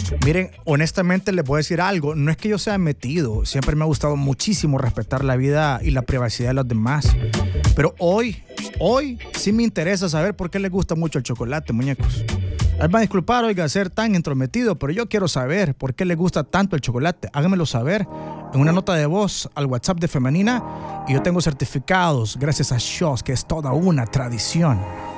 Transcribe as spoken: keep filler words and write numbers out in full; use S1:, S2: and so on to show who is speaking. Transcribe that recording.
S1: Miren, honestamente les voy a decir algo. No es que yo sea metido. Siempre me ha gustado muchísimo respetar la vida y la privacidad de los demás. Pero hoy, hoy sí me interesa saber por qué les gusta mucho el chocolate, muñecos. A ver, van a disculpar, oiga, ser tan entrometido, pero yo quiero saber por qué les gusta tanto el chocolate. Háganmelo saber en una nota de voz al WhatsApp de Femenina. Y yo tengo certificados gracias a Shaw's, que es toda una tradición.